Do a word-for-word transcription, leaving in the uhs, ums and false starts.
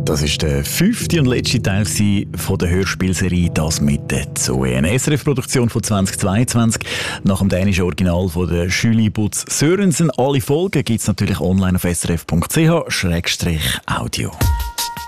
Das ist der fünfte und letzte Teil von der Hörspielserie «Das mit der Zoe». Eine S R F-Produktion von zweitausendzweiundzwanzig nach dem dänischen Original von der Julie Butz Sørensen. Alle Folgen gibt es natürlich online auf s r f punkt c h slash audio.